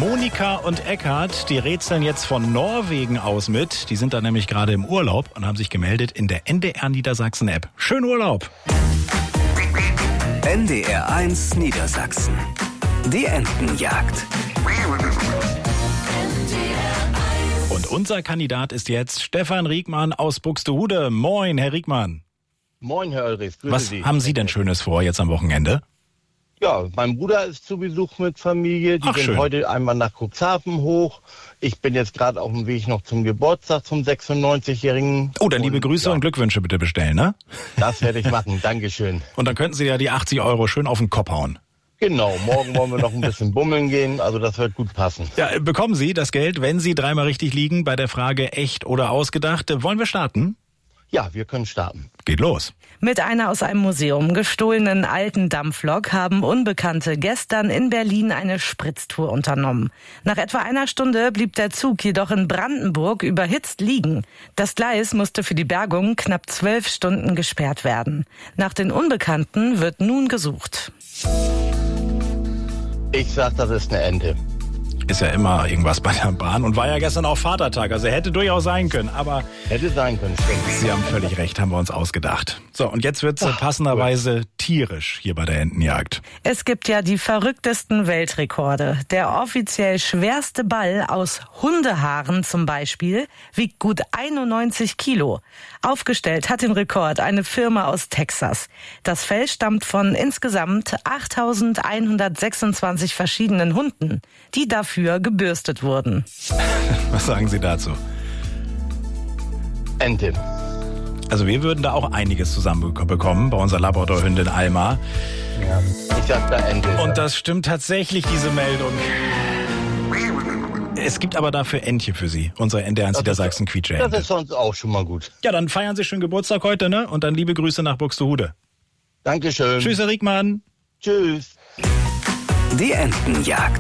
Monika und Eckhard, die rätseln jetzt von Norwegen aus mit. Die sind da nämlich gerade im Urlaub und haben sich gemeldet in der NDR Niedersachsen App. Schönen Urlaub! NDR 1 Niedersachsen. Die Entenjagd. Und unser Kandidat ist jetzt Stefan Riegmann aus Buxtehude. Moin, Herr Riegmann. Moin, Herr Ulrichs. Grüße Was Sie. haben Sie denn Schönes vor jetzt am Wochenende? Ja, mein Bruder ist zu Besuch mit Familie. Die Ach, gehen schön. heute einmal nach Cuxhaven hoch. Ich bin jetzt gerade auf dem Weg noch zum Geburtstag zum 96-Jährigen. Oh, dann liebe Grüße und Glückwünsche bitte bestellen, ne? Das werde ich machen. Dankeschön. Und dann könnten Sie ja die 80 € schön auf den Kopf hauen. Genau, morgen wollen wir noch ein bisschen bummeln gehen. Also das wird gut passen. Ja, bekommen Sie das Geld, wenn Sie dreimal richtig liegen bei der Frage echt oder ausgedacht. Wollen wir starten? Ja, wir können starten. Geht los. Mit einer aus einem Museum gestohlenen alten Dampflok haben Unbekannte gestern in Berlin eine Spritztour unternommen. Nach etwa einer Stunde blieb der Zug jedoch in Brandenburg überhitzt liegen. Das Gleis musste für die Bergung knapp 12 Stunden gesperrt werden. Nach den Unbekannten wird nun gesucht. Ich sag, das ist eine Ente. Ist ja immer irgendwas bei der Bahn und war ja gestern auch Vatertag. Also hätte durchaus sein können, aber Hätte sein können, stimmt. Sie haben völlig recht, haben wir uns ausgedacht. So, und jetzt wird's passenderweise tierisch hier bei der Entenjagd. Es gibt ja die verrücktesten Weltrekorde. Der offiziell schwerste Ball aus Hundehaaren zum Beispiel wiegt gut 91 Kilo. Aufgestellt hat den Rekord eine Firma aus Texas. Das Fell stammt von insgesamt 8.126 verschiedenen Hunden, die dafür gebürstet wurden. Was sagen Sie dazu? Ente. Also wir würden da auch einiges zusammenbekommen bei unserer Labrador-Hündin Alma. Ja. Ich sag da Ente. Und das stimmt tatsächlich, diese Meldung. Es gibt aber dafür Entchen für Sie, unsere NDR 1 Niedersachsen Das Quietsche-Ente. ist sonst auch schon mal gut. Ja, dann feiern Sie schön Geburtstag heute, ne? Und dann liebe Grüße nach Buxtehude. Dankeschön. Tschüss, Herr Riegmann. Tschüss. Die Entenjagd.